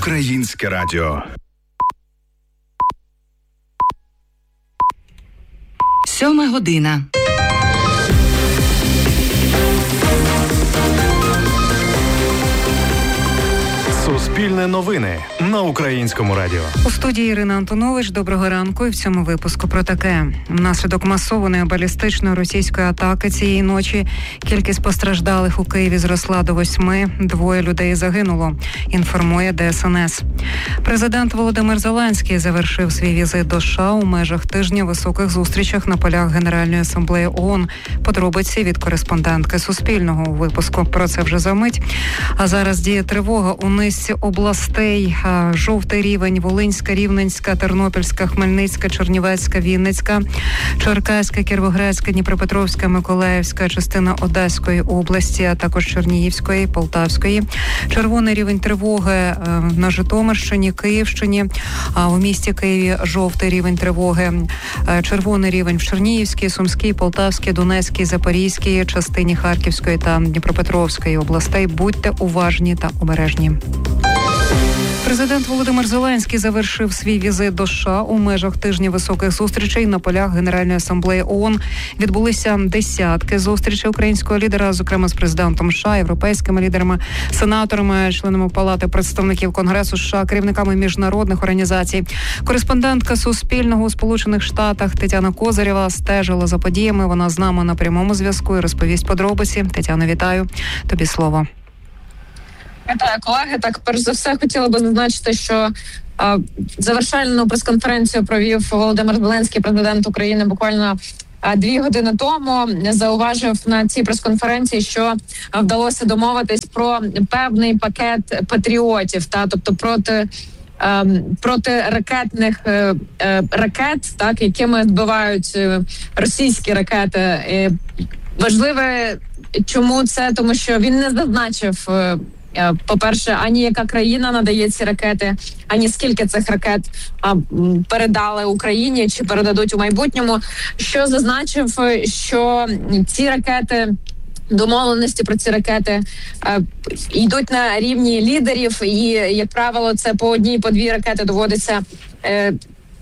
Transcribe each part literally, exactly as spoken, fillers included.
Українське радіо. Сьома година. Суспільне новини на Українському радіо. У студії Ірина Антонович. Доброго ранку. І в цьому випуску про таке. Внаслідок масованої балістичної російської атаки цієї ночі кількість постраждалих у Києві зросла до восьми. Двоє людей загинуло, інформує Де Ес Ен Ес. Президент Володимир Зеленський завершив свій візит до США у межах тижня високих зустрічах на полях Генеральної асамблеї ООН. Подробиці від кореспондентки Суспільного у випуску. Про це вже за мить. А зараз діє тривога у низці областей. Жовтий рівень: Волинська, Рівненська, Тернопільська, Хмельницька, Чернівецька, Вінницька, Черкаська, Кіровоградська, Дніпропетровська, Миколаївська, частина Одеської області, а також Чернігівської, Полтавської. Червоний рівень тривоги на Житомирщині, Київщині, а у місті Києві жовтий рівень тривоги. Червоний рівень в Чернігівській, Сумській, Полтавській, Донецькій, Запорізькій, частині Харківської та Дніпропетровської областей. Будьте уважні та обережні. Президент Володимир Зеленський завершив свій візит до США у межах тижня високих зустрічей на полях Генеральної асамблеї ООН. Відбулися десятки зустрічей українського лідера, зокрема з президентом США, європейськими лідерами, сенаторами, членами Палати представників Конгресу США, керівниками міжнародних організацій. Кореспондентка Суспільного у Сполучених Штатах Тетяна Козирєва стежила за подіями. Вона з нами на прямому зв'язку і розповість подробиці. Тетяно, вітаю. Тобі слово. Вітаю, колеги. Так, перш за все, хотіла би зазначити, що а, завершальну прес-конференцію провів Володимир Зеленський, президент України, буквально а, дві години тому. Зауважив на цій прес-конференції, що а, вдалося домовитись про певний пакет патріотів, та тобто проти а, протиракетних а, а, ракет, так, якими збивають а, російські ракети. І важливе, чому це? Тому що він не зазначив, а, по-перше, ані яка країна надає ці ракети, ані скільки цих ракет а, передали Україні чи передадуть у майбутньому. Що зазначив, що ці ракети, домовленості про ці ракети а, йдуть на рівні лідерів, і, як правило, це по одній, по дві ракети доводиться е,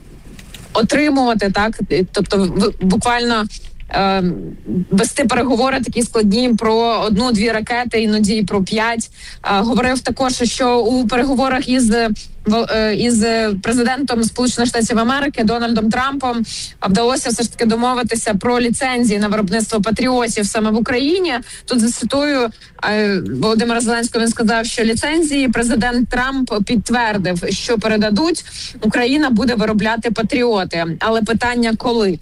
отримувати, так? Тобто в, буквально Е, вести переговори такі складні про одну-дві ракети, іноді і про п'ять. Е, говорив також, що у переговорах із, е, із президентом Сполучених Штатів Америки Дональдом Трампом вдалося все ж таки домовитися про ліцензії на виробництво патріотів саме в Україні. Тут зацитую е, Володимира Зеленського, він сказав, що ліцензії президент Трамп підтвердив, що передадуть, Україна буде виробляти патріоти. Але питання коли?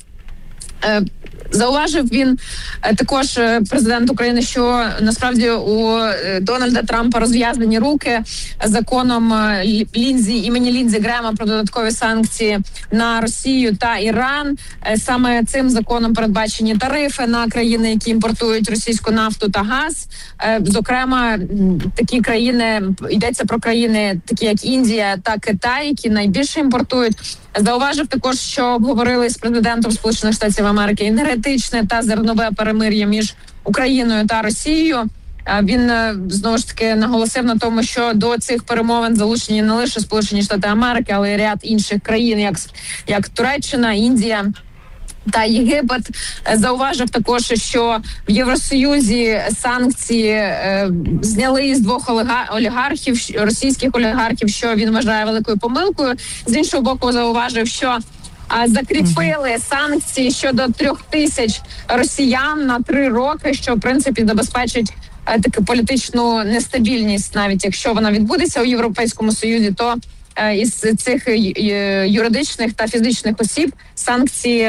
Е, Зауважив він також, президент України, що насправді у Дональда Трампа розв'язані руки законом Лінзі, імені Лінзі Грема про додаткові санкції на Росію та Іран. Саме цим законом передбачені тарифи на країни, які імпортують російську нафту та газ. Зокрема, такі країни, йдеться про країни, такі як Індія та Китай, які найбільше імпортують. Зауважив також, що обговорили з президентом Сполучених Штатів Америки енергетичне та зернове перемир'я між Україною та Росією. Він знову ж таки наголосив на тому, що до цих перемовин залучені не лише Сполучені Штати Америки, але й ряд інших країн, як, як Туреччина, Індія та Єгипет. Зауважив також, що в Євросоюзі санкції е, зняли з двох олігархів, російських олігархів, що він вважає великою помилкою. З іншого боку, зауважив, що а, закріпили санкції щодо трьох тисяч росіян на три роки, що в принципі забезпечить е, таку політичну нестабільність, навіть якщо вона відбудеться у Європейському Союзі, то із цих юридичних та фізичних осіб санкції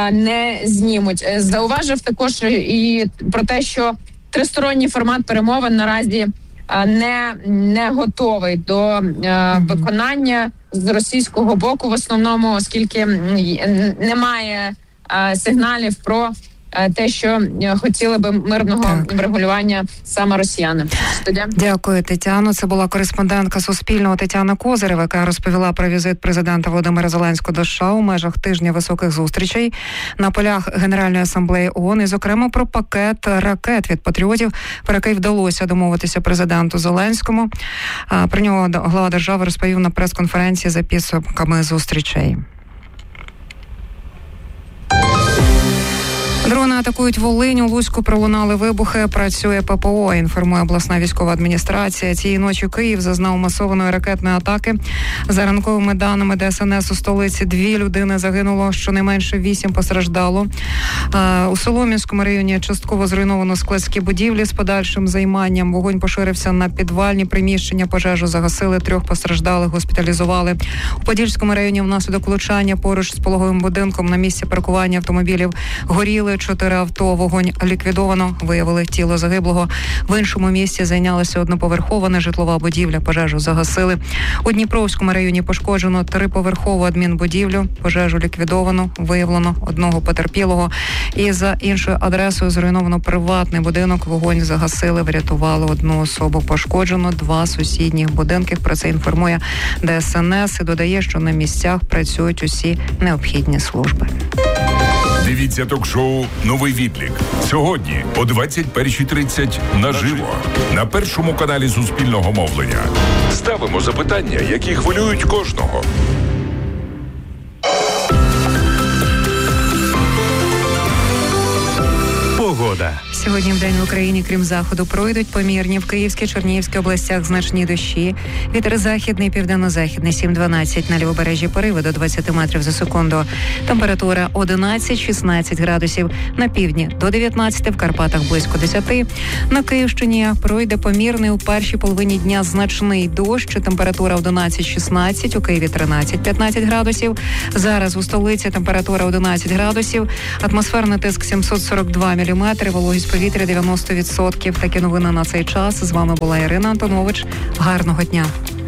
не знімуть. Зауважив також і про те, що тристоронній формат перемовин наразі не, не готовий до виконання з російського боку в основному, оскільки немає сигналів про те, що хотіли би мирного так. врегулювання саме росіяни. Студія. Дякую, Тетяно. Це була кореспондентка Суспільного Тетяна Козирева, яка розповіла про візит президента Володимира Зеленського до США у межах тижня високих зустрічей на полях Генеральної асамблеї ООН, і, зокрема, про пакет ракет від патріотів, про який вдалося домовитися президенту Зеленському. Про нього глава держави розповів на прес-конференції за підсумками зустрічей. Дрони атакують Волинь. У Луцьку пролунали вибухи. Працює ППО, інформує обласна військова адміністрація. Цієї ночі Київ зазнав масованої ракетної атаки. За ранковими даними Де Ес Ен Ес у столиці дві людини загинуло, щонайменше вісім постраждало. У Солом'янському районі частково зруйновано складські будівлі з подальшим займанням. Вогонь поширився на підвальні приміщення. Пожежу загасили, трьох постраждалих госпіталізували. У Подільському районі внаслідок влучання поруч з пологовим будинком на місці паркування автомобілів горіли чотири авто. Вогонь ліквідовано. Виявили тіло загиблого. В іншому місці зайнялася одноповерхова нежитлова будівля. Пожежу загасили. У Дніпровському районі пошкоджено триповерхову адмінбудівлю. Пожежу ліквідовано. Виявлено одного потерпілого. І за іншою адресою зруйновано приватний будинок. Вогонь загасили. Врятували одну особу. Пошкоджено два сусідніх будинки. Про це інформує Де Ес Ен Ес і додає, що на місцях працюють усі необхідні служби. Дивіться ток-шоу «Новий відлік» сьогодні о двадцять перша тридцять наживо на першому каналі Суспільного мовлення. Ставимо запитання, які хвилюють кожного. Погода. Сьогодні в день в Україні, крім заходу, пройдуть помірні в Київській, Чернігівській областях значні дощі. Вітер західний, південно-західний сім-дванадцять, на лівобережжі пориви до двадцять метрів за секунду. Температура одинадцять-шістнадцять градусів. На півдні до дев'ятнадцяти, в Карпатах близько десяти. На Київщині пройде помірний у першій половині дня значний дощ. Температура одинадцять-шістнадцять, у Києві тринадцять-п'ятнадцять градусів. Зараз у столиці температура одинадцять градусів. Атмосферний тиск сімсот сорок два міліметри, вологість повітря дев'яносто відсотків. Такі новини на цей час. З вами була Ірина Антонович. Гарного дня.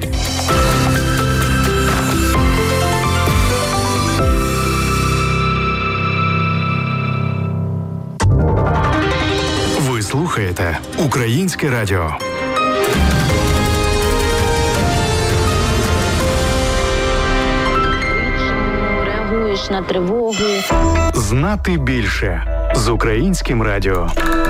Ви слухаєте Українське радіо. Реагуєш на тривогу. Знати більше з Українським радіо.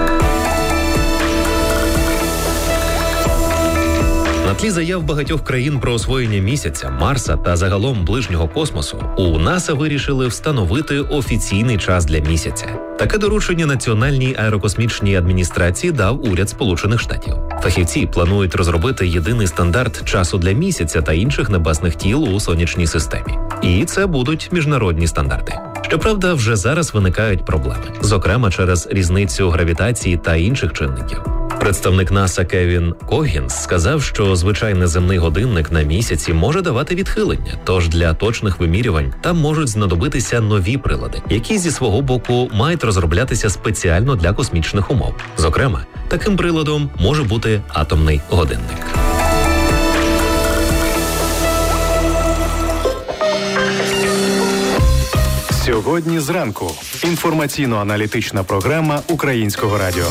На тлі заяв багатьох країн про освоєння місяця, Марса та загалом ближнього космосу, у НАСА вирішили встановити офіційний час для місяця. Таке доручення Національній аерокосмічній адміністрації дав уряд Сполучених Штатів. Фахівці планують розробити єдиний стандарт часу для місяця та інших небесних тіл у сонячній системі. І це будуть міжнародні стандарти. Щоправда, вже зараз виникають проблеми, зокрема через різницю гравітації та інших чинників. Представник НАСА Кевін Когінс сказав, що звичайний земний годинник на місяці може давати відхилення, тож для точних вимірювань там можуть знадобитися нові прилади, які зі свого боку мають розроблятися спеціально для космічних умов. Зокрема, таким приладом може бути атомний годинник. Сьогодні зранку. Інформаційно-аналітична програма Українського радіо.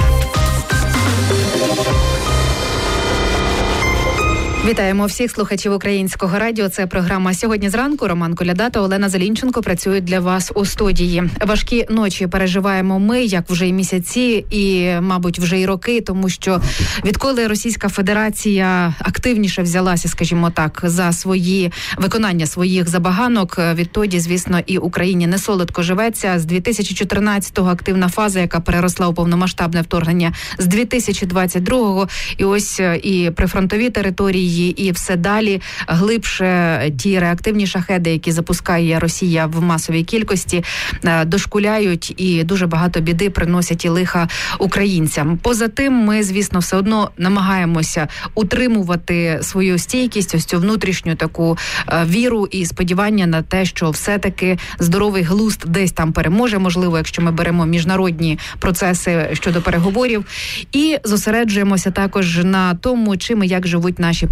Вітаємо всіх слухачів Українського радіо. Це програма «Сьогодні зранку». Роман Коляда та Олена Зелінченко працюють для вас у студії. Важкі ночі переживаємо ми, як вже й місяці, і, мабуть, вже й роки, тому що відколи Російська Федерація активніше взялася, скажімо так, за свої виконання своїх забаганок, відтоді, звісно, і Україні не солодко живеться. З дві тисячі чотирнадцятого активна фаза, яка переросла у повномасштабне вторгнення з дві тисячі двадцять другого, і ось і прифронтові території, і все далі глибше ті реактивні шахеди, які запускає Росія в масовій кількості, дошкуляють і дуже багато біди приносять і лиха українцям. Поза тим, ми, звісно, все одно намагаємося утримувати свою стійкість, ось цю внутрішню таку віру і сподівання на те, що все-таки здоровий глузд десь там переможе, можливо, якщо ми беремо міжнародні процеси щодо переговорів, і зосереджуємося також на тому, чим і як живуть наші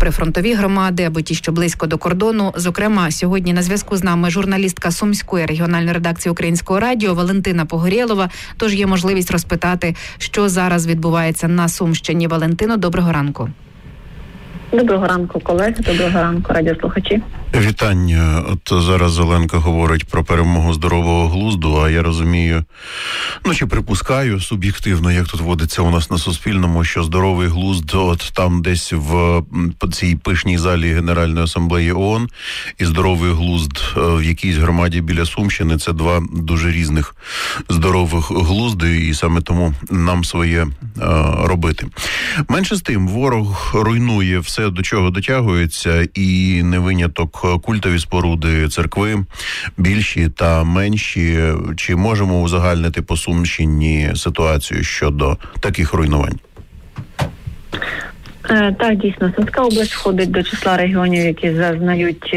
прифронтові громади або ті, що близько до кордону. Зокрема, сьогодні на зв'язку з нами журналістка Сумської регіональної редакції Українського радіо Валентина Погорєлова. Тож є можливість розпитати, що зараз відбувається на Сумщині. Валентино, доброго ранку. Доброго ранку, колеги, доброго ранку, радіослухачі. Вітання. От зараз Оленка говорить про перемогу здорового глузду, а я розумію, ну чи припускаю суб'єктивно, як тут водиться у нас на Суспільному, що здоровий глузд от там десь в цій пишній залі Генеральної асамблеї ООН і здоровий глузд в якійсь громаді біля Сумщини – це два дуже різних здорових глузди, і саме тому нам своє а, робити. Менше з тим, ворог руйнує все, до чого дотягується, і не виняток культові споруди, церкви, більші та менші. Чи можемо узагальнити по Сумщині ситуацію щодо таких руйнувань? Так, дійсно, Сумська область входить до числа регіонів, які зазнають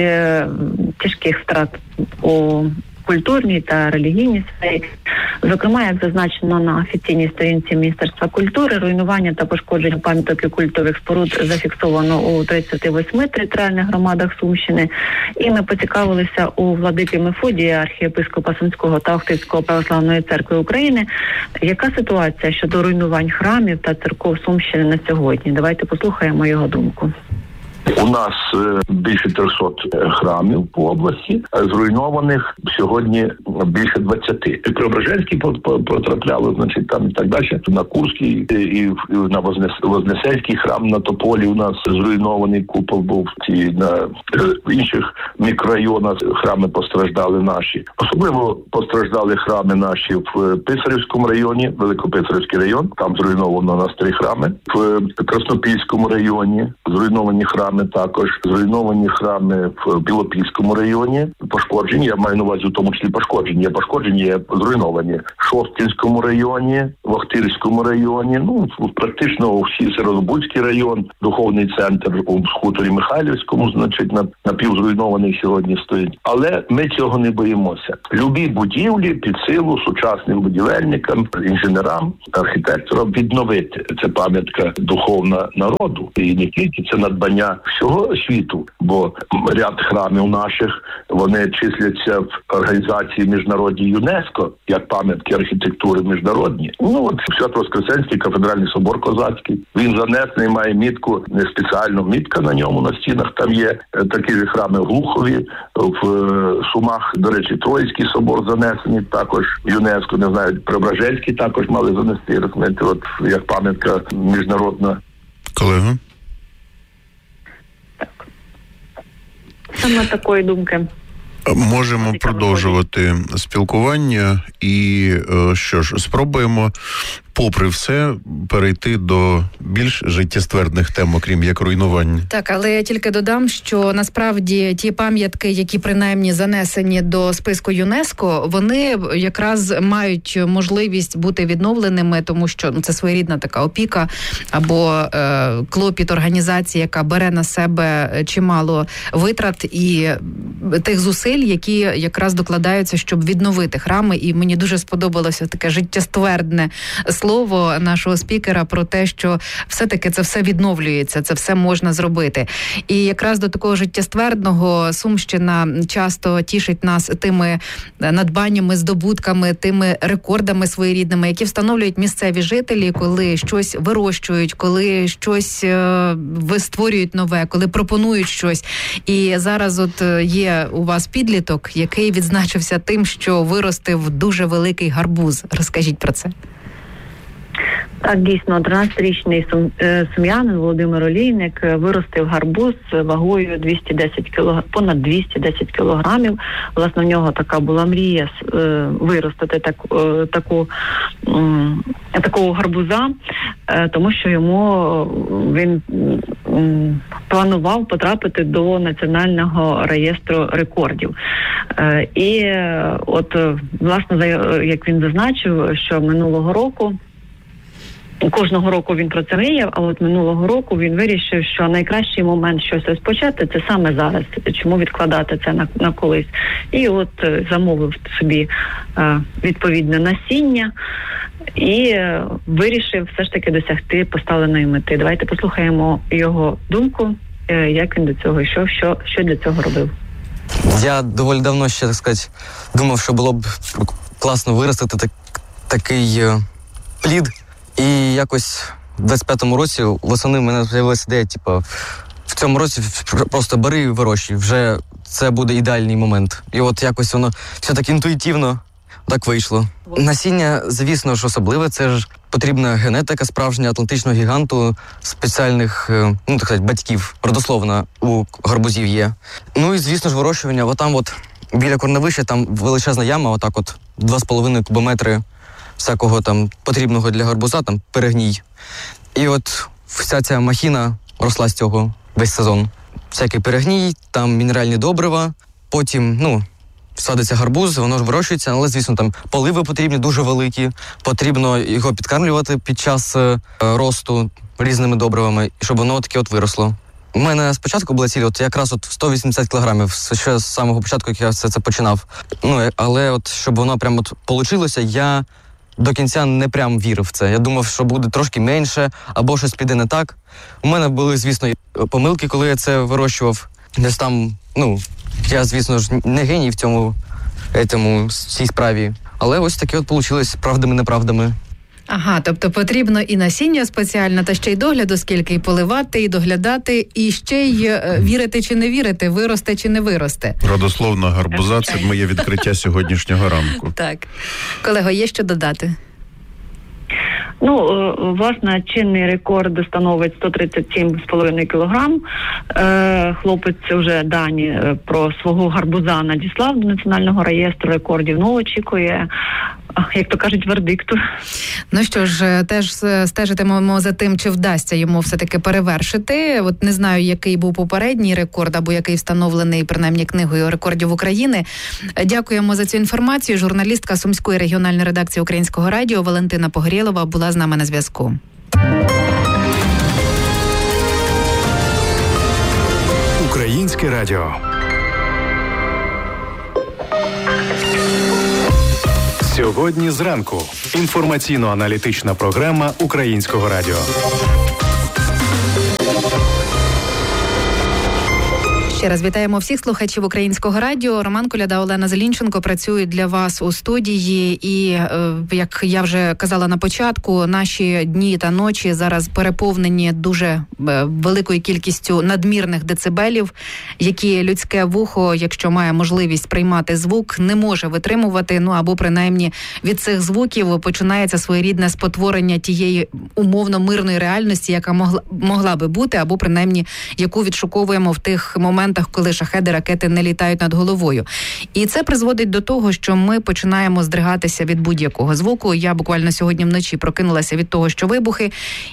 тяжких втрат у культурній та релігійній сфері. Зокрема, як зазначено на офіційній сторінці Міністерства культури, руйнування та пошкодження пам'яток і культових споруд зафіксовано у тридцяти восьми територіальних громадах Сумщини. І ми поцікавилися у владики Мефодія, архієпископа Сумського та Охтирського православної церкви України, яка ситуація щодо руйнувань храмів та церков Сумщини на сьогодні. Давайте послухаємо його думку. У нас більше трьохсот храмів по області, зруйнованих сьогодні більше двадцяти. І Преображенський потрапляло, значить, там і так далі. На Курський і на Вознесенський храм на Тополі у нас зруйнований купол був. І на інших мікрорайонах храми постраждали наші. Особливо постраждали храми наші в Писарівському районі, Великописарівський район. Там зруйновано у нас три храми. В Краснопільському районі зруйновані храми також, зруйновані храми в Білопільському районі, пошкоджені, я маю на увазі в тому числі пошкоджені, є пошкоджені, є зруйновані. В Шосткінському районі, в Охтирському районі, ну, практично у всій Сєвєродонецький район, духовний центр у хуторі Михайлівському, значить, напівзруйнований сьогодні стоїть. Але ми цього не боїмося. Любі будівлі під силу сучасним будівельникам, інженерам, архітекторам відновити. Це пам'ятка духовна народу. І не тільки це надбання всього світу, бо ряд храмів наших, вони числяться в організації міжнародній ЮНЕСКО, як пам'ятки архітектури міжнародні. Ну, от Свято-Воскресенський кафедральний собор козацький, він занесений, має мітку, не спеціально мітка на ньому на стінах, там є такі ж храми в Глухові, в Сумах, до речі, Троїцький собор занесений, також ЮНЕСКО, не знаю, Преображенський також мали занести, розумієте, от як пам'ятка міжнародна. Колега? Саме такої думки. Можемо продовжувати спілкування і, що ж, спробуємо, попри все, перейти до більш життєствердних тем, окрім як руйнувань. Так, але я тільки додам, що насправді ті пам'ятки, які принаймні занесені до списку ЮНЕСКО, вони якраз мають можливість бути відновленими, тому що ну, це своєрідна така опіка або е, клопіт організації, яка бере на себе чимало витрат і тих зусиль, які якраз докладаються, щоб відновити храми. І мені дуже сподобалося таке життєствердне слово нашого спікера про те, що все-таки це все відновлюється, це все можна зробити. І якраз до такого життєствердного Сумщина часто тішить нас тими надбаннями, здобутками, тими рекордами своєрідними, які встановлюють місцеві жителі, коли щось вирощують, коли щось створюють нове, коли пропонують щось. І зараз от є у вас підліток, який відзначився тим, що виростив дуже великий гарбуз. Розкажіть про це. Так, дійсно, тринадцятирічний сум, сум'янин Володимир Олійник виростив гарбуз вагою двісті десять кілограм, понад двісті десять кілограмів. Власне, в нього така була мрія виростити так, таку, такого гарбуза, тому що йому він планував потрапити до Національного реєстру рекордів. І от, власне, як він зазначив, що минулого року Кожного року він про це мріяв, а от минулого року він вирішив, що найкращий момент щось розпочати – це саме зараз. Чому відкладати це на, на колись? І от замовив собі е, відповідне насіння і е, вирішив все ж таки досягти поставленої мети. Давайте послухаємо його думку як він до цього йшов, що, що для цього робив? Я доволі давно ще, так сказати, думав, що було б класно виростити так, такий плід. І якось в двадцять п'ятому році восени в мене з'явилася ідея, типу, в цьому році просто бери і вирощуй, вже це буде ідеальний момент. І от якось воно все так інтуїтивно так вийшло. Насіння, звісно ж, особливе, це ж потрібна генетика справжня атлантичного гіганту, спеціальних, ну, так сказати, батьків, родословна у гарбузів є. Ну і, звісно ж, вирощування, отам от біля корневища, там величезна яма, отак от два з половиною кубометри всякого там потрібного для гарбуза, там перегній. І от вся ця махіна росла з цього весь сезон. Всякий перегній, там мінеральні добрива, потім, ну, садиться гарбуз, воно ж вирощується, але, звісно, там поливи потрібні дуже великі, потрібно його підкармлювати під час е, росту різними добривами, щоб воно таке от виросло. У мене спочатку була ціль, от якраз от сто вісімдесят кілограмів, ще з самого початку, як я все це починав. Ну, але от, щоб воно прямо от получилося, я до кінця не прям вірив в це. Я думав, що буде трошки менше, або щось піде не так. У мене були, звісно, помилки, коли я це вирощував. Десь там, ну, я, звісно ж, не геній в цьому, етому, цій справі. Але ось таке от вийшло правдами-неправдами. Ага, тобто потрібно і насіння спеціальне, та ще й догляду, скільки і поливати, і доглядати, і ще й е, вірити чи не вірити, виросте чи не виросте. Родословна гарбуза – це моє відкриття сьогоднішнього ранку. Так. Колего, є що додати? Ну, власне, чинний рекорд становить сто тридцять сім цілих п'ять десятих кілограм. Хлопець вже дані про свого гарбуза надіслав до Національного реєстру рекордів. Ну, очікує, як то кажуть, вердикту. Ну що ж, теж стежитимемо за тим, чи вдасться йому все-таки перевершити. От не знаю, який був попередній рекорд, або який встановлений, принаймні, книгою рекордів України. Дякуємо за цю інформацію. Журналістка Сумської регіональної редакції Українського радіо Валентина Погорєлова була з нами на зв'язку. Українське радіо. Сьогодні зранку. Інформаційно-аналітична програма Українського радіо. Ще раз вітаємо всіх слухачів Українського радіо. Роман Коляда, Олена Зелінченко працюють для вас у студії. І, е, як я вже казала на початку, наші дні та ночі зараз переповнені дуже е, великою кількістю надмірних децибелів, які людське вухо, якщо має можливість приймати звук, не може витримувати. Ну або принаймні від цих звуків починається своєрідне спотворення тієї умовно мирної реальності, яка могла, могла би бути, або принаймні яку відшуковуємо в тих моментах, коли шахеди, ракети не літають над головою. І це призводить до того, що ми починаємо здригатися від будь-якого звуку. Я буквально сьогодні вночі прокинулася від того, що вибухи,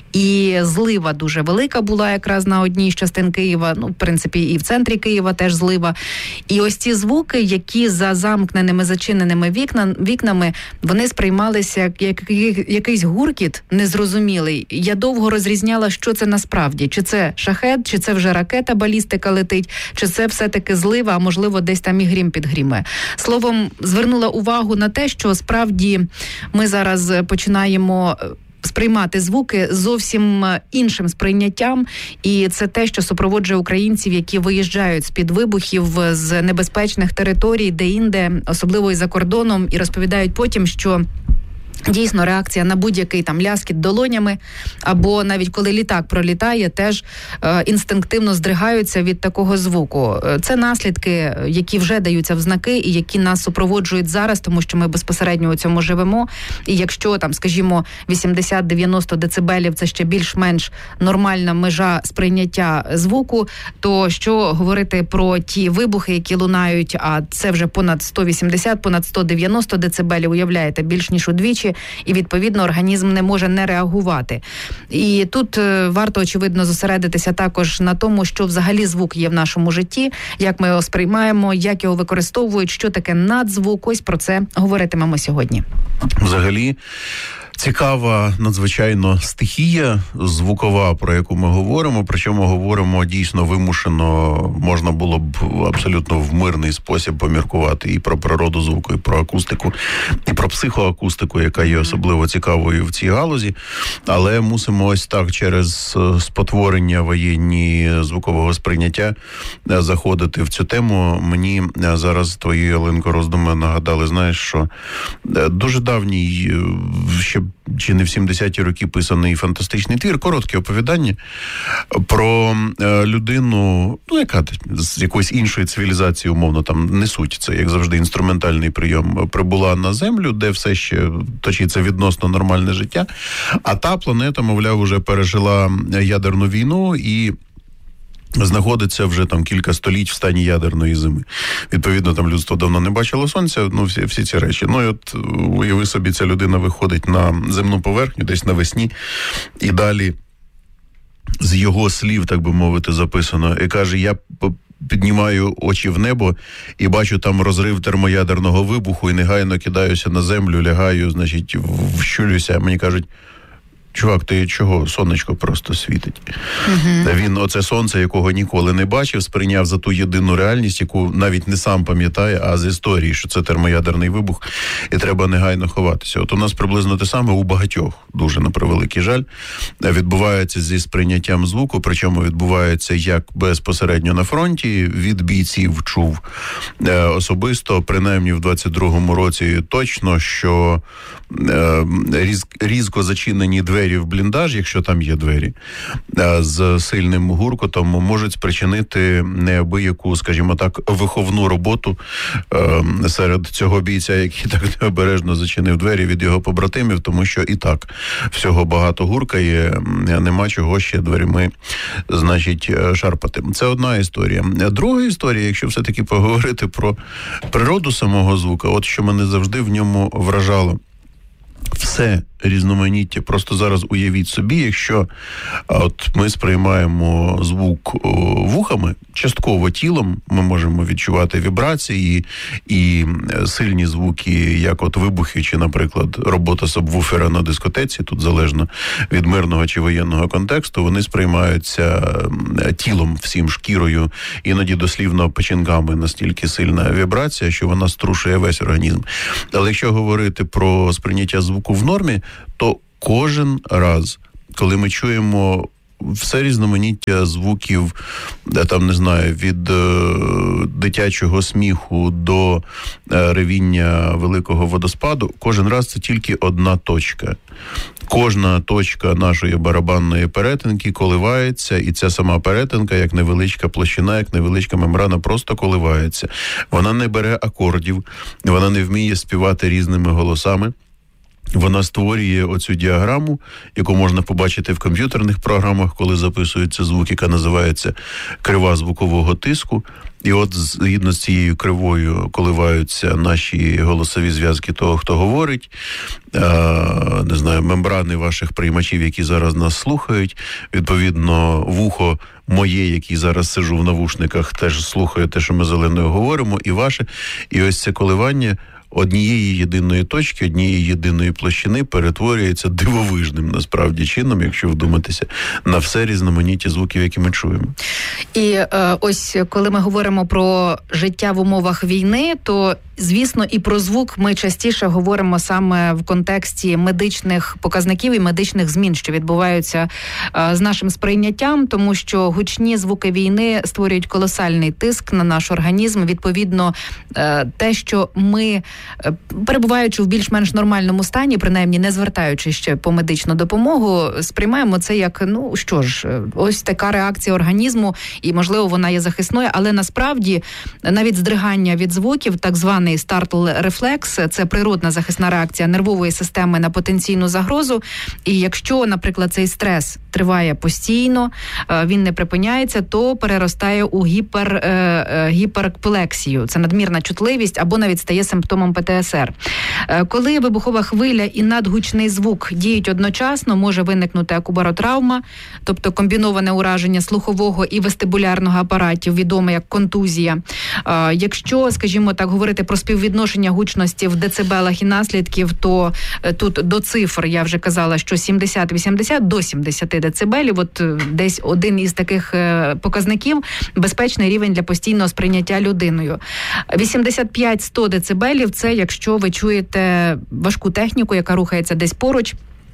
і злива дуже велика була якраз на одній з частин Києва, ну, в принципі, і в центрі Києва теж злива. І ось ці звуки, які за замкненими, зачиненими вікна, вікнами, вони сприймалися як якийсь гуркіт незрозумілий. Я довго розрізняла, що це насправді. Чи це шахед, чи це вже ракета, балістика летить, чи це все-таки злива, а можливо десь там і грім підгрімає. Словом, звернула увагу на те, що справді ми зараз починаємо сприймати звуки зовсім іншим сприйняттям, і це те, що супроводжує українців, які виїжджають з-під вибухів з небезпечних територій, де-інде, особливо і за кордоном, і розповідають потім, що дійсно реакція на будь-який там ляскіт долонями, або навіть коли літак пролітає, теж е, інстинктивно здригаються від такого звуку. Це наслідки, які вже даються в знаки і які нас супроводжують зараз, тому що ми безпосередньо у цьому живемо. І якщо там, скажімо, вісімдесят-дев'яносто децибелів це ще більш-менш нормальна межа сприйняття звуку, то що говорити про ті вибухи, які лунають, а це вже понад сто вісімдесят, понад сто дев'яносто децибелів, уявляєте, більш ніж удвічі, і, відповідно, організм не може не реагувати. І тут е, варто, очевидно, зосередитися також на тому, що взагалі звук є в нашому житті, як ми його сприймаємо, як його використовують, що таке надзвук. Ось про це говоритимемо сьогодні. Взагалі, цікава надзвичайно стихія звукова, про яку ми говоримо, причому говоримо дійсно вимушено, можна було б абсолютно в мирний спосіб поміркувати і про природу звуку, і про акустику, і про психоакустику, яка є особливо цікавою в цій галузі, але мусимо ось так через спотворення воєнні звукового сприйняття заходити в цю тему. Мені зараз твої, Оленко, роздуми нагадали, знаєш, що дуже давній, ще чи не в сімдесяті роки писаний фантастичний твір, коротке оповідання про людину, ну, яка з якоїсь іншої цивілізації, умовно, там не суть, це, як завжди, інструментальний прийом, прибула на Землю, де все ще точиться відносно нормальне життя, а та планета, мовляв, уже пережила ядерну війну і знаходиться вже там кілька століть в стані ядерної зими. Відповідно, там людство давно не бачило сонця, ну, всі, всі ці речі. Ну, і от, уяви собі, ця людина виходить на земну поверхню, десь навесні, і далі з його слів, так би мовити, записано, і каже, я піднімаю очі в небо і бачу там розрив термоядерного вибуху, і негайно кидаюся на землю, лягаю, значить, вщулюся, мені кажуть, чувак, ти чого? Сонечко просто світить. Uh-huh. Він оце сонце, якого ніколи не бачив, сприйняв за ту єдину реальність, яку навіть не сам пам'ятає, а з історії, що це термоядерний вибух, і треба негайно ховатися. От у нас приблизно те саме у багатьох, дуже на превеликий жаль, відбувається зі сприйняттям звуку, причому відбувається як безпосередньо на фронті, від бійців чув особисто, принаймні в двадцять другому році точно, що різ, різко зачинені двері в бліндаж, якщо там є двері, з сильним гуркотом можуть спричинити неабияку, скажімо так, виховну роботу серед цього бійця, який так необережно зачинив двері від його побратимів, тому що і так всього багато гуркає, нема чого ще дверями, значить, шарпати. Це одна історія. Друга історія, якщо все-таки поговорити про природу самого звука, от що мене завжди в ньому вражало. Все різноманіття. Просто зараз уявіть собі, якщо от ми сприймаємо звук вухами, частково тілом, ми можемо відчувати вібрації і сильні звуки, як от вибухи, чи, наприклад, робота сабвуфера на дискотеці, тут залежно від мирного чи воєнного контексту, вони сприймаються тілом, всім, шкірою, іноді дослівно печінками, настільки сильна вібрація, що вона струшує весь організм. Але якщо говорити про сприйняття звуку в нормі, то кожен раз, коли ми чуємо все різноманіття звуків, там, не знаю, від е, дитячого сміху до е, ревіння великого водоспаду, кожен раз це тільки одна точка. Кожна точка нашої барабанної перетинки коливається, і ця сама перетинка, як невеличка площина, як невеличка мембрана, просто коливається. Вона не бере акордів, вона не вміє співати різними голосами. Вона створює оцю діаграму, яку можна побачити в комп'ютерних програмах, коли записується звук, яка називається крива звукового тиску. І от згідно з цією кривою коливаються наші голосові зв'язки того, хто говорить, не знаю, мембрани ваших приймачів, які зараз нас слухають. Відповідно, вухо моє, який зараз сиджу в навушниках, теж слухає те, що ми з Оленою говоримо, і ваше. І ось це коливання однієї єдиної точки, однієї єдиної площини перетворюється дивовижним, насправді, чином, якщо вдуматися, на все різноманіття звуків, які ми чуємо. І е, ось, коли ми говоримо про життя в умовах війни, то, звісно, і про звук ми частіше говоримо саме в контексті медичних показників і медичних змін, що відбуваються е, з нашим сприйняттям, тому що гучні звуки війни створюють колосальний тиск на наш організм. Відповідно, е, те, що ми, перебуваючи в більш-менш нормальному стані, принаймні не звертаючи ще по медичну допомогу, сприймаємо це як, ну що ж, ось така реакція організму, і, можливо, вона є захисною, але насправді навіть здригання від звуків, так званий стартл-рефлекс, це природна захисна реакція нервової системи на потенційну загрозу, і якщо, наприклад, цей стрес триває постійно, він не припиняється, то переростає у гіпер, гіперплексію. Це надмірна чутливість або навіть стає симптомом пе те ес ер. Коли вибухова хвиля і надгучний звук діють одночасно, може виникнути акубаротравма, тобто комбіноване ураження слухового і вестибулярного апаратів, відоме як контузія. Якщо, скажімо так, говорити про про співвідношення гучності в децибелах і наслідків, то тут до цифр я вже казала, що сімдесят-вісімдесят до сімдесят децибелів, от десь один із таких показників – безпечний рівень для постійного сприйняття людиною. вісімдесят п'ять - сто децибелів – це якщо ви чуєте важку техніку, яка рухається десь поруч.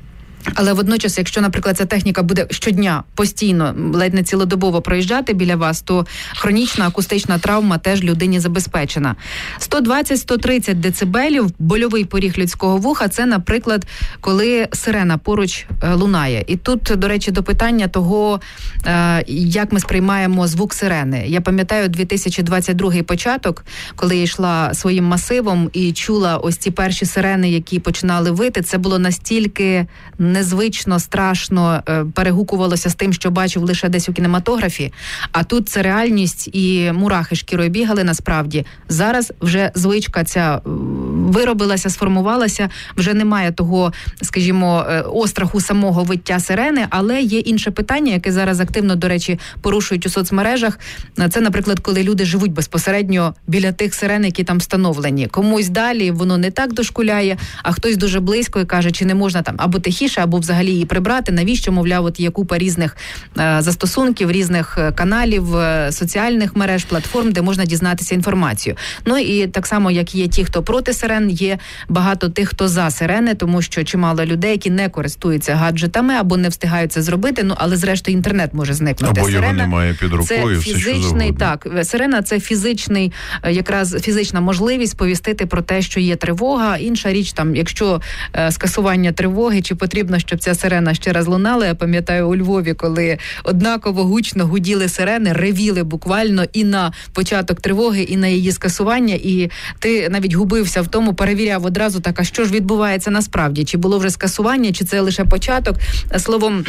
Але водночас, якщо, наприклад, ця техніка буде щодня постійно, ледь не цілодобово проїжджати біля вас, то хронічна акустична травма теж людині забезпечена. сто двадцять - сто тридцять децибелів, больовий поріг людського вуха, це, наприклад, коли сирена поруч лунає. І тут, до речі, до питання того, як ми сприймаємо звук сирени. Я пам'ятаю дві тисячі двадцять другий початок, коли я йшла своїм масивом і чула ось ці перші сирени, які починали вити. Це було настільки незвично, страшно, перегукувалося з тим, що бачив лише десь у кінематографі, а тут це реальність і мурахи шкірою бігали насправді. Зараз вже звичка ця виробилася, сформувалася, вже немає того, скажімо, остраху самого виття сирени, але є інше питання, яке зараз активно, до речі, порушують у соцмережах. Це, наприклад, коли люди живуть безпосередньо біля тих сирен, які там встановлені. Комусь далі воно не так дошкуляє, а хтось дуже близько і каже, чи не можна там або тихіше, або взагалі її прибрати. Навіщо, мовляв, от є купа різних е, застосунків, різних каналів, е, соціальних мереж, платформ, де можна дізнатися інформацію. Ну і так само, як є ті, хто проти сирен, є багато тих, хто за сирени, тому що чимало людей, які не користуються гаджетами або не встигають це зробити, ну але зрештою інтернет може зникнути. Або сирена, його немає під рукою, це все фізичний, так, сирена – це фізичний, якраз фізична можливість повістити про те, що є тривога. Інша річ, там, якщо е, скасування тривоги, чи потрібно, щоб ця сирена ще раз лунала. Я пам'ятаю у Львові, коли однаково гучно гуділи сирени, ревіли буквально і на початок тривоги, і на її скасування, і ти навіть губився в тому, перевіряв одразу так, а що ж відбувається насправді? Чи було вже скасування, чи це лише початок? Словом,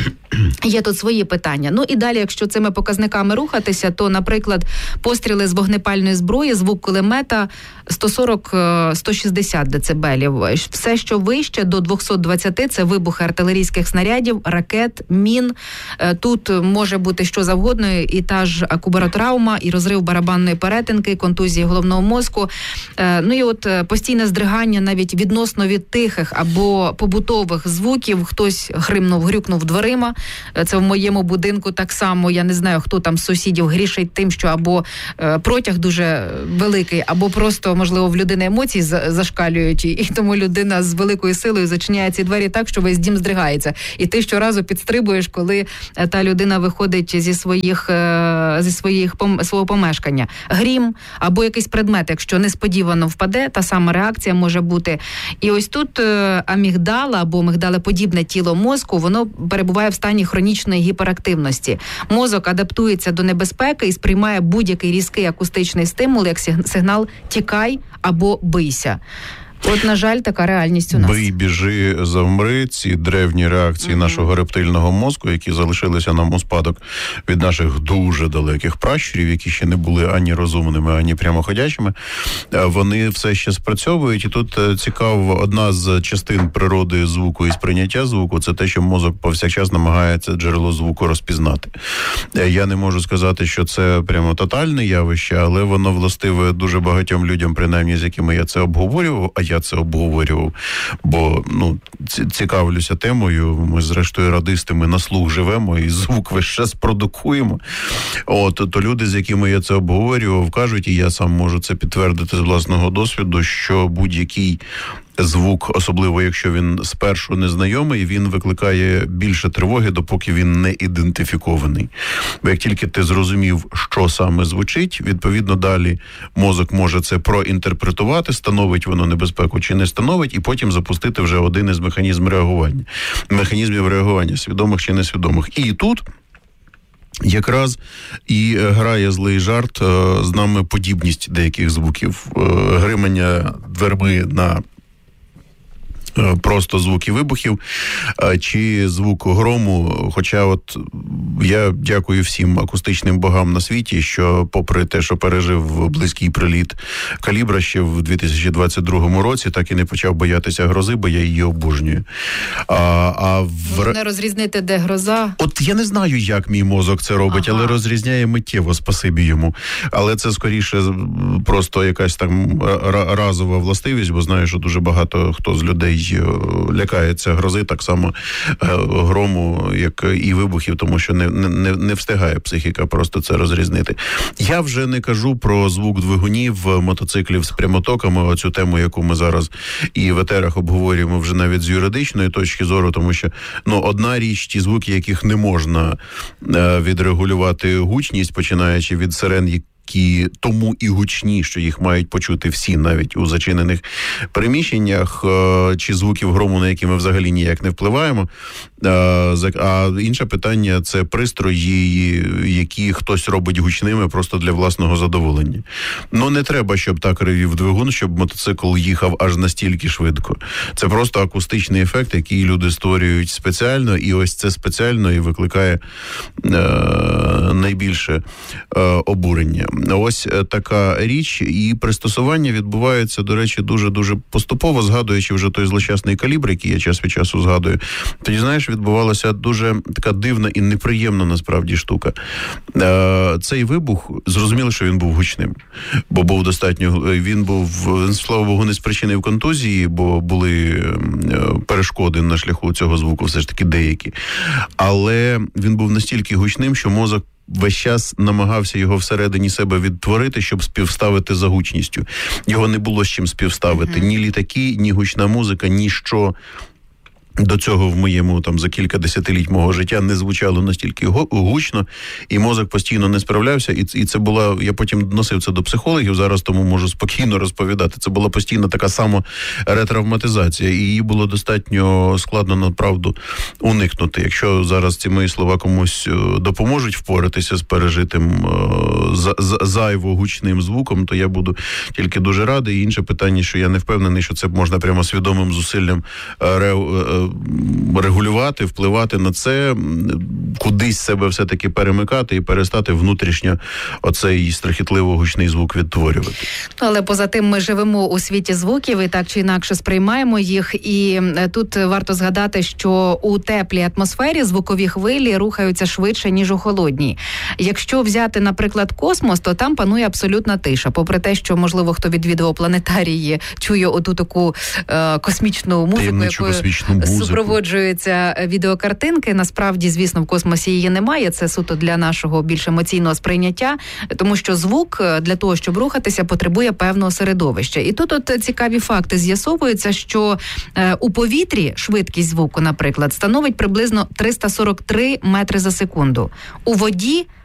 є тут свої питання. Ну і далі, якщо цими показниками рухатися, то, наприклад, постріли з вогнепальної зброї, звук кулемета сто сорок - сто шістдесят децибелів. Все, що вище до двісті двадцять, це вибухи артилерійських снарядів, ракет, мін. Тут може бути що завгодно, і та ж кубаротравма, і розрив барабанної перетинки, контузії головного мозку. Ну і от постійне здригання навіть відносно від тихих або побутових звуків. Хтось гримнув, грюкнув дверима. Це в моєму будинку так само. Я не знаю, хто там з сусідів грішить тим, що або протяг дуже великий, або просто, можливо, в людини емоції зашкалюють, і тому людина з великою силою зачиняє ці двері так, що весь дім здригається. І ти щоразу підстрибуєш, коли та людина виходить зі своїх, зі своїх свого помешкання. Грім або якийсь предмет, якщо несподівано впаде, та сама реакція може бути. І ось тут амігдала або мигдалеподібне тіло мозку, воно перебуває в стані хронічної гіперактивності. Мозок адаптується до небезпеки і сприймає будь-який різкий акустичний стимул як сигнал «тікай» або «бийся». От, на жаль, така реальність у нас. Бий, біжи, завмри, ці древні реакції mm-hmm. нашого рептильного мозку, які залишилися нам у спадок від наших дуже далеких пращурів, які ще не були ані розумними, ані прямоходячими, вони все ще спрацьовують. І тут цікаво, одна з частин природи звуку і сприйняття звуку – це те, що мозок повсякчас намагається джерело звуку розпізнати. Я не можу сказати, що це прямо тотальне явище, але воно властиве дуже багатьом людям, принаймні, з якими я це обговорював, а я це обговорював, бо ну цікавлюся темою. Ми, зрештою, радисти, ми на слух живемо і звук весь час продукуємо. От, то люди, з якими я це обговорював, кажуть, і я сам можу це підтвердити з власного досвіду, що будь-який звук, особливо якщо він спершу незнайомий, він викликає більше тривоги, допоки він не ідентифікований. Бо як тільки ти зрозумів, що саме звучить, відповідно далі мозок може це проінтерпретувати, становить воно небезпеку чи не становить, і потім запустити вже один із механізмів реагування. Механізмів реагування, свідомих чи несвідомих. І тут якраз і грає злий жарт з нами подібність деяких звуків. Гримання дверми на просто звуки вибухів, чи звук грому. Хоча от я дякую всім акустичним богам на світі, що попри те, що пережив близький приліт калібра ще в дві тисячі двадцять другому році, так і не почав боятися грози, бо я її обожнюю. А, а в... Не розрізнити, де гроза? От я не знаю, як мій мозок це робить, ага. але розрізняє миттєво, спасибі йому. Але це скоріше просто якась там разова властивість, бо знаю, що дуже багато хто з людей лякається грози, так само грому, як і вибухів, тому що не, не, не встигає психіка просто це розрізнити. Я вже не кажу про звук двигунів мотоциклів з прямотоками, оцю тему, яку ми зараз і в етерах обговорюємо вже навіть з юридичної точки зору, тому що, ну, одна річ, ті звуки, яких не можна е, відрегулювати гучність, починаючи від сирен, які тому і гучні, що їх мають почути всі, навіть у зачинених приміщеннях, чи звуків грому, на які ми взагалі ніяк не впливаємо. А інше питання – це пристрої, які хтось робить гучними просто для власного задоволення. Ну, не треба, щоб так ревів двигун, щоб мотоцикл їхав аж настільки швидко. Це просто акустичний ефект, який люди створюють спеціально, і ось це спеціально і викликає е, найбільше е, обурення. Ось така річ, і пристосування відбувається, до речі, дуже-дуже поступово, згадуючи вже той злощасний калібр, який я час від часу згадую. Тоді, знаєш, відбувалася дуже така дивна і неприємна, насправді, штука. Е, цей вибух, зрозуміло, що він був гучним, бо був достатньо, він був, слава Богу, не спричинив контузії, бо були перешкоди на шляху цього звуку, все ж таки деякі. Але він був настільки гучним, що мозок весь час намагався його всередині себе відтворити, щоб співставити за гучністю. Його не було з чим співставити. Mm-hmm. Ні літаки, ні гучна музика, ні що до цього в моєму, там, за кілька десятиліть мого життя не звучало настільки гучно, і мозок постійно не справлявся, і, і це була, я потім носив це до психологів, зараз тому можу спокійно розповідати, це була постійно така сама ретравматизація, і її було достатньо складно, направду, уникнути. Якщо зараз ці мої слова комусь допоможуть впоратися з пережитим зайво гучним звуком, то я буду тільки дуже радий. І інше питання, що я не впевнений, що це можна прямо свідомим зусиллям регулювати, впливати на це, кудись себе все-таки перемикати і перестати внутрішньо оцей страхітливо гучний звук відтворювати. Але поза тим ми живемо у світі звуків і так чи інакше сприймаємо їх. І тут варто згадати, що у теплій атмосфері звукові хвилі рухаються швидше, ніж у холодній. Якщо взяти, наприклад, космос, то там панує абсолютна тиша. Попри те, що, можливо, хто відвідував планетарії, чує оту таку е, космічну музику, якою супроводжуються відеокартинки. Насправді, звісно, в космосі її немає. Це суто для нашого більш емоційного сприйняття, тому що звук для того, щоб рухатися, потребує певного середовища. І тут от цікаві факти з'ясовуються, що е, у повітрі швидкість звуку, наприклад, становить приблизно триста сорок три метри за секунду. У воді –